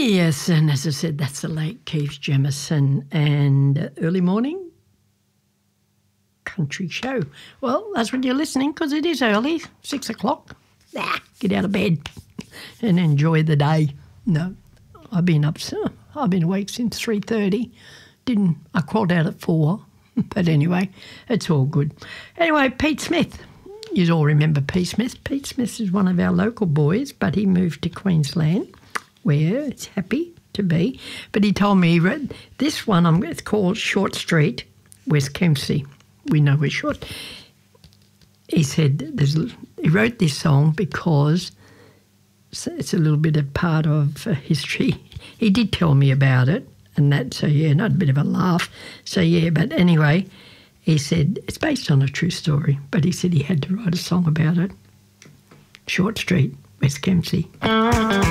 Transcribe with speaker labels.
Speaker 1: Yes, and as I said, that's the late Keith Jemison and early morning country show. Well, that's what you're listening because it is early, 6 o'clock. Get out of bed and enjoy the day. No, I've been awake since 3:30. I crawled out at 4, but anyway, it's all good. Anyway, Pete Smith. You all remember Pete Smith. Pete Smith is one of our local boys, but he moved to Queensland, where it's happy to be. But he told me he wrote this one, it's called Short Street, West Kempsey. We know we're short. He said he wrote this song because it's a little bit of part of history. He did tell me about it, and that, so yeah, not a bit of a laugh. So yeah, but anyway, he said it's based on a true story, but he said he had to write a song about it. Short Street, West Kempsey.